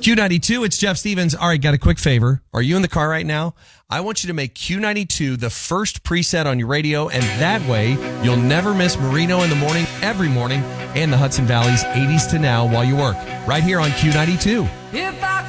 Q92, it's Jeff Stevens. All right, got a quick favor. Are you in the car right now? I want you to make Q92 the first preset on your radio, and that way you'll never miss Marino in the morning, every morning, and the Hudson Valley's 80s to now while you work. Right here on Q92. If I